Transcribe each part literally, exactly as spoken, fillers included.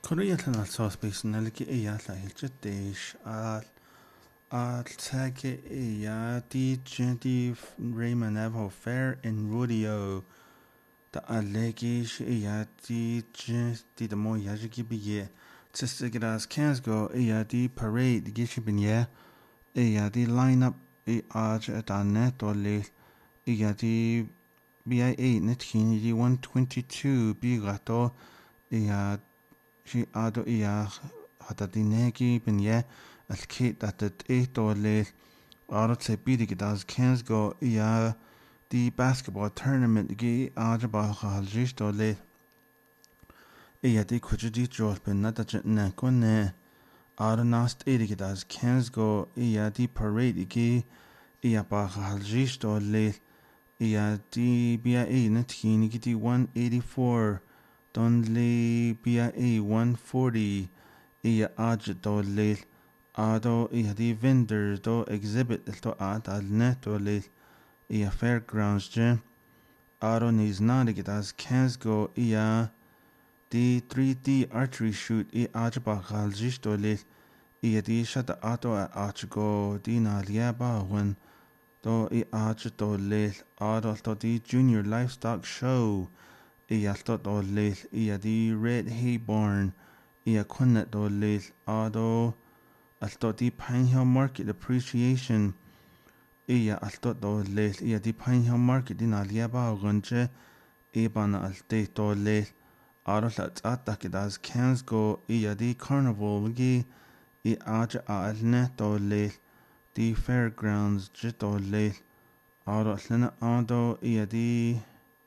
Korealan also space naliki iya la hilchetish al al take iya di genti Raymond Evo Fair in Rodeo the allegish iya di genti the mo yajiki biye Tistigidas Kansgo iya di parade gishibin ye iya di lineup i aj at a net or le iya di B I eight net di one twenty-two bigato iya she ado iya hatadinegi bin ye al kit that it eight or le aro tse bidig das Kansgo iya the basketball tournament gi ajaba haljish or le iya di kujudi jol bin nata na konne aro nast eidig das Kansgo iya di parade gi iya ba haljish or le iya di B I A netini gi di one eighty-four Donley B I A one forty iya aj do le ado iya di vendors do exhibit to ad al net do le iya fairgrounds je ado nis nadig as Kansgo iya di three D archery shoot i aj ba haljish do le iya di shata ato a achgo di na liaba when do i aj do le ado to di junior livestock show iya to do le iya di red hayborn iya kunnet do le ado alto di Pine Hill Market appreciation iya alto do le iya di Pine Hill Market din aliaba gunje ibana alte do le ado la tsata kidas Kansgo iya di carnival gi i aja alne do le di fairgrounds je do le ado lena ado iya di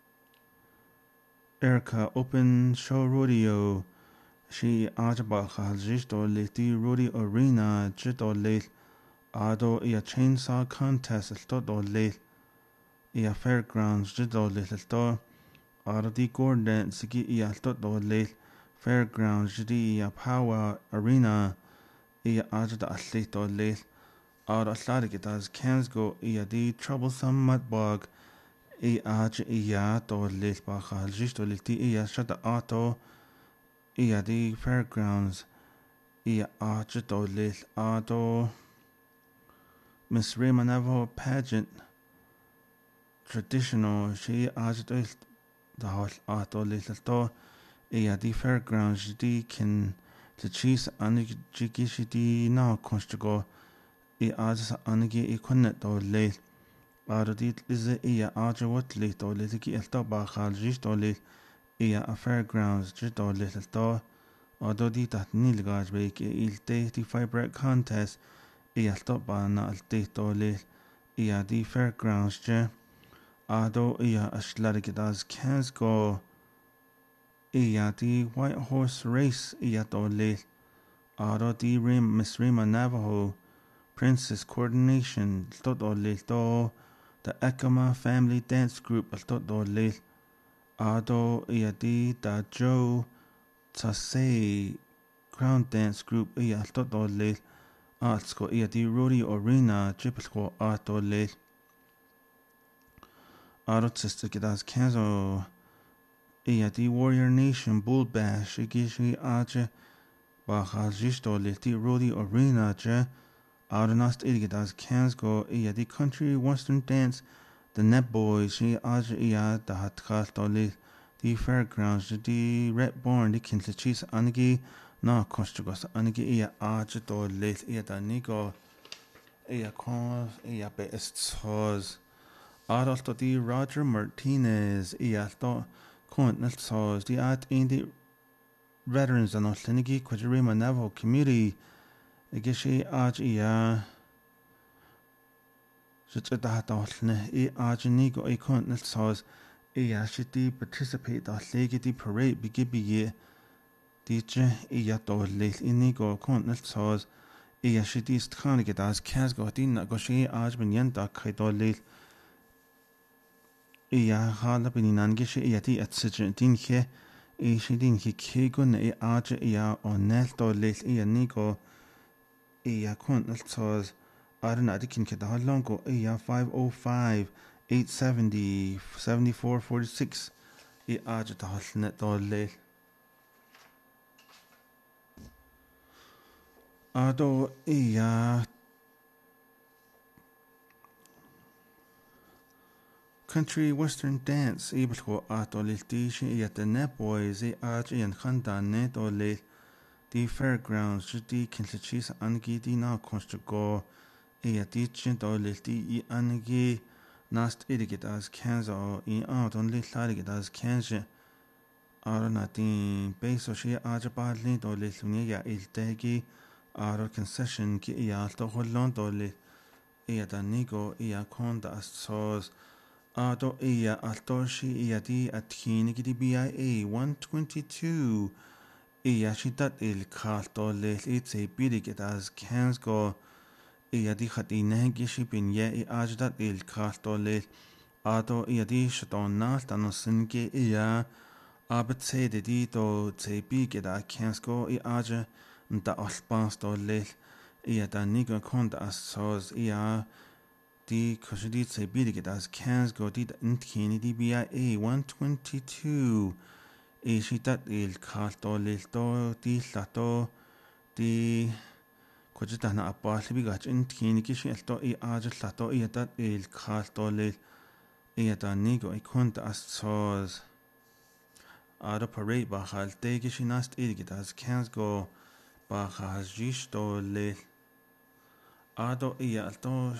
Erica Open Show Rodeo she ajaba haljish do le di Rodeo Arena je do le ado iya chainsaw contest to do le iya fairgrounds je do le to ado di Gordon sigi iya to do le fairgrounds je di iya Power Arena iya ajada atle do le ado atlari kitas Kansgo iya di Troublesome Mudbog i aj iya do le ba haljish do le di iya shata auto iya di fairgrounds iya aj do le ado Miss Raymond Navajo pageant traditional she aj do the hol auto le to iya di fairgrounds di kin to cheese anig jigishi di na konstigo i aj anigi i kunnet do le ado di is iya aj wat le do le ki elto ba haljish do le iya a fairgrounds je do le to ado di tat nilgaj be ki il te di fiber contest iya to ba na alte do le iya di fairgrounds je ado iya ashlari das Kansgo iya di White Horse Race iya do le ado di Rim Miss Rima Navajo Princess Coordination to do le do the Ekama Family Dance Group to do le ado iya di da Joe Tasei Crown Dance Group iya to do le Atsko iya di Rodeo Arena Triple Ato le Ado Sister Kidas Kanzo iya di Warrior Nation Bull Bash igishi aje bahajish do le di Rodeo Arena je Ado nast Kidas Kansgo iya di Country Western Dance the Net Boys she aje iya da hatkal do le di Fairgrounds di Red Barn di Kintlachis anigi na konstrugos anigi iya aje do le iya da nigo iya kon iya be estos Adolto di Roger Martinez i alto Contnell Saws di at in the veterans and Oslinigi Quadrima Navajo community Igishi Aj ia Shitata Oslne i Ajanigo i Contnell Saws i Ashiti participate the Legity parade bigibi ye Diche i yato late inigo Contnell Saws i Ashiti Staniget as Casgo Dina Goshi Ajban Yenta Kaito late iya hala bininangi shi iya di atsijin dinke i shi dinke kigun i aja iya onel do lil iya nigo iya kun altoz arna dikin ke da longo iya five oh five eight seventy seventy-four forty-six i aja da halne do lil Ado iya country western dance ibelko ato liltishi iya the net boys i aj ian khandan net o lil the fairgrounds di kinlachis angi di na konstrugo iya di chinto lilti i angi nast idigit as kanzo i out on lil ladigit as kanji aro na din beso shi aj badli do lil ya iltegi aro concession ki iya alto hollon do lil iya da nigo iya konda as sos Ado iya altoshi iya di atkini gidi B I A one twenty-two iya shidat il kalto lel itse bidiget as kansgo iya di khati negi shipin ye i ajdat il kalto lel ado iya di shadon naltano singe iya abetsede di do tse biget a kansgo i aja nda alpans do lel iya da nigo konda as sos iya Die Koshidit se bidiget as cans go dit intkini di B I A one twenty-two e shitat il kalto lilto di lato di kojita na apal bigach intkini kishi elto i aja lato i dat il kalto lil i da nigo i kunt as sos Ado parade bachal te kishi nast idiget as cans go bachal jisto lil Ado i alto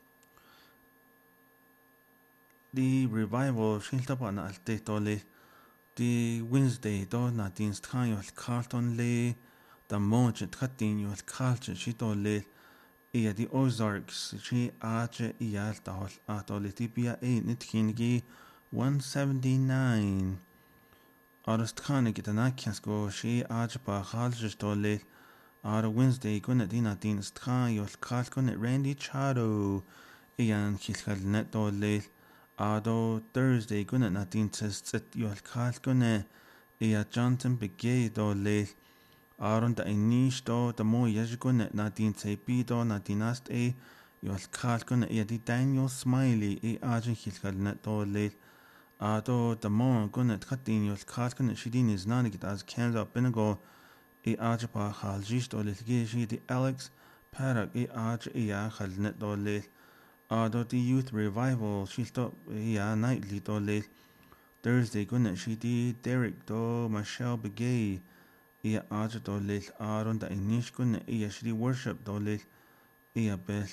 The revival shiltapa na alte tole the Wednesday do na din stkan yol Carlton le the monchet katin yol Carlton shitole iya the Ozarks shi ache iya tahol atole tipia e nitkingi one seventy-nine Arostkan gitana kyasko shi ache pa khalj Ar Wednesday gonna din na din stkan yol Carlton Randy Chado iyan kilkal net dole Ado Thursday gonna natin test at yol kal gonna iya Johnson begay do le Aron da inish do da mo yaj gonna natin tsepi do natin ast e yol kal gonna iya di Daniel Smiley e ajan hilkal net do le Ado da mo gonna tkatin yol kal gonna shidin is nanigit as Kansa Benago e aja pa khaljish do le shi di Alex Parak e aja iya khal net do le Ado the youth revival shilto ya nightly do le Thursday gonna shidi Derek do Michelle Begay iya aja do le aron da inish gonna iya shidi worship do le iya bel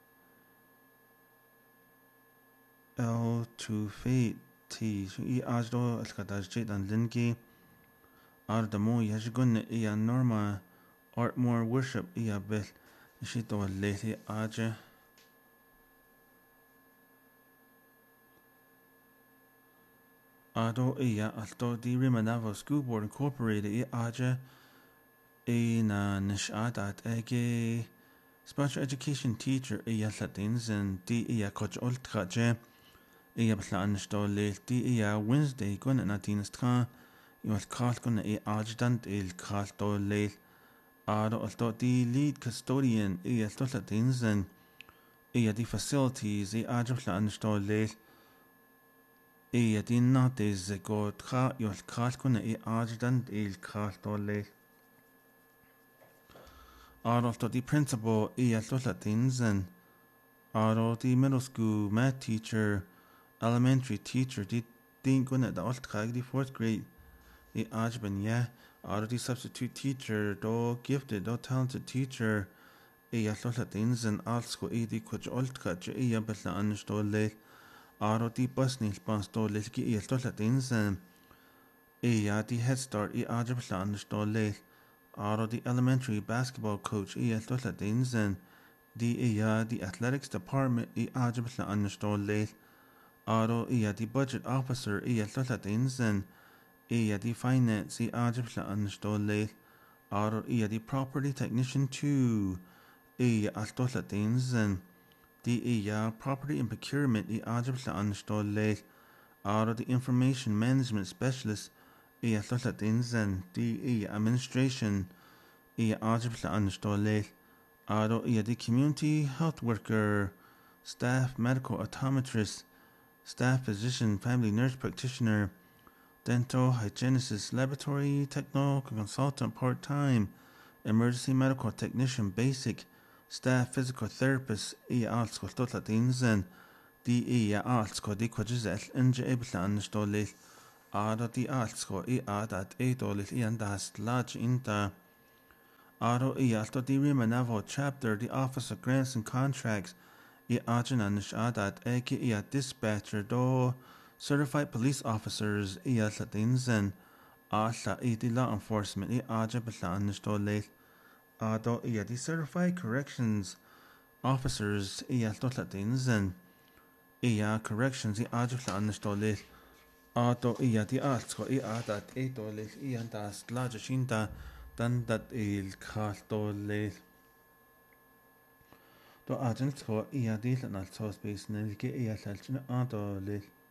L to fate t iya aja do alkadaj jit an linki ar da mo yash gonna iya norma art more worship iya bel shito le aja Ado iya alto di Rimanavo School Board Incorporated i aja e na nishadat ege special education teacher iya latins and di iya coach ultraje iya blan sto le di iya Wednesday gonna natin stra yol kal gonna i adjutant il kalto le ado alto di lead custodian iya sto latins and iya di facilities i aja blan sto le Iya di nates go tra yol kal kuna i adjutant il kal dole. Aro di principal iya latins and aro di middle school math teacher, elementary teacher di din guna da alt kag di fourth grade i adjuban ya. Aro di substitute teacher do gifted do talented teacher iya latins and also i di kuch alt kag iya betla anish dole. Aro di bus nil bans do lilki i elto latins and iya di Head Start i aja plan do le Aro di elementary basketball coach i elto latins and di iya di athletics department i aja plan do le Aro iya di budget officer i elto latins and iya di finance i aja plan do le Aro iya di property technician two i elto latins and di iya property and procurement i aja plan do le Aro the information management specialist i latins and di administration i aja plan do le Aro i the community health worker staff medical optometrist staff physician family nurse practitioner dental hygienist laboratory technical consultant part-time emergency medical technician, basic staff, physical therapist, i alsko stotla tinsen, di i alsko di kwajizel, inje eblan stolil, ada di alsko i adat edolil i andas large inta, ado i alto di rimanavo chapter, the officer grants and contracts, i ajan anish adat eki i dispatcher do, certified police officers i atlatinsen, alla i di law enforcement i aja blan stolil, ado i di certified corrections officers i atlatinsen, i corrections i aja blan stolil, ado i di altsko i adat edolil i andas large shinta, dan dat il kaltolil. Do ajan tsko i di lan altos business i alchin adolil.